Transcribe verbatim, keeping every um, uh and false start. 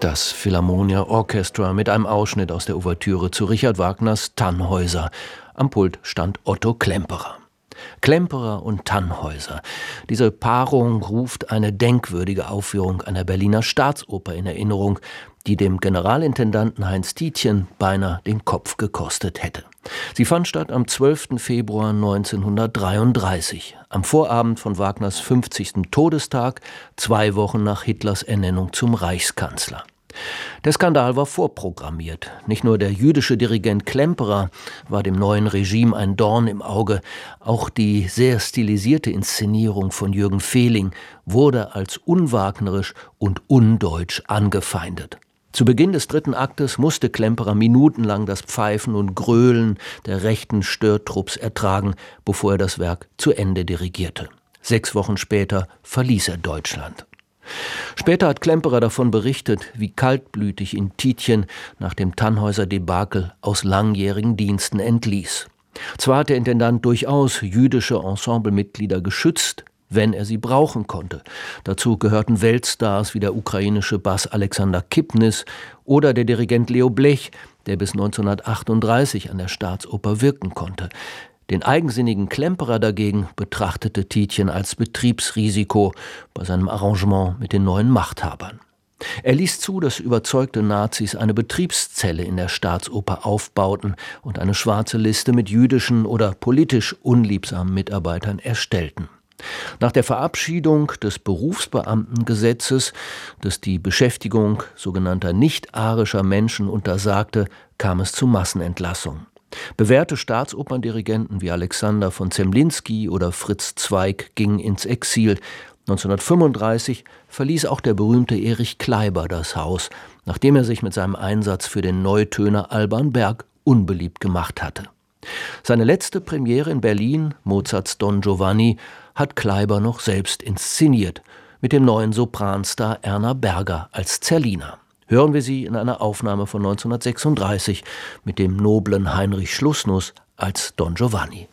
Das Philharmonia Orchestra mit einem Ausschnitt aus der Ouvertüre zu Richard Wagners Tannhäuser. Am Pult stand Otto Klemperer. Klemperer und Tannhäuser. Diese Paarung ruft eine denkwürdige Aufführung einer Berliner Staatsoper in Erinnerung, die dem Generalintendanten Heinz Tietjen beinahe den Kopf gekostet hätte. Sie fand statt am zwölften Februar neunzehnhundertdreiunddreißig, am Vorabend von Wagners fünfzigsten Todestag, zwei Wochen nach Hitlers Ernennung zum Reichskanzler. Der Skandal war vorprogrammiert. Nicht nur der jüdische Dirigent Klemperer war dem neuen Regime ein Dorn im Auge, auch die sehr stilisierte Inszenierung von Jürgen Fehling wurde als unwagnerisch und undeutsch angefeindet. Zu Beginn des dritten Aktes musste Klemperer minutenlang das Pfeifen und Gröhlen der rechten Störtrupps ertragen, bevor er das Werk zu Ende dirigierte. Sechs Wochen später verließ er Deutschland. Später hat Klemperer davon berichtet, wie kaltblütig ihn Tietjen nach dem Tannhäuser-Debakel aus langjährigen Diensten entließ. Zwar hat der Intendant durchaus jüdische Ensemblemitglieder geschützt, wenn er sie brauchen konnte. Dazu gehörten Weltstars wie der ukrainische Bass Alexander Kipnis oder der Dirigent Leo Blech, der bis neunzehnhundertachtunddreißig an der Staatsoper wirken konnte. Den eigensinnigen Klemperer dagegen betrachtete Tietjen als Betriebsrisiko bei seinem Arrangement mit den neuen Machthabern. Er ließ zu, dass überzeugte Nazis eine Betriebszelle in der Staatsoper aufbauten und eine schwarze Liste mit jüdischen oder politisch unliebsamen Mitarbeitern erstellten. Nach der Verabschiedung des Berufsbeamtengesetzes, das die Beschäftigung sogenannter nicht-arischer Menschen untersagte, kam es zu Massenentlassungen. Bewährte Staatsoperndirigenten wie Alexander von Zemlinsky oder Fritz Zweig gingen ins Exil. neunzehnhundertfünfunddreißig verließ auch der berühmte Erich Kleiber das Haus, nachdem er sich mit seinem Einsatz für den Neutöner Alban Berg unbeliebt gemacht hatte. Seine letzte Premiere in Berlin, Mozarts Don Giovanni, hat Kleiber noch selbst inszeniert, mit dem neuen Sopranstar Erna Berger als Zerlina. Hören wir sie in einer Aufnahme von neunzehnhundertsechsunddreißig mit dem noblen Heinrich Schlussnuss als Don Giovanni.